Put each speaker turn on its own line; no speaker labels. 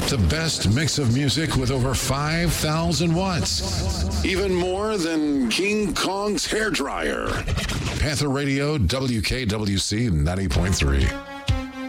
The best mix of music with over 5,000 watts. Even more than King Kong's hairdryer. Panther Radio, WKWC 90.3.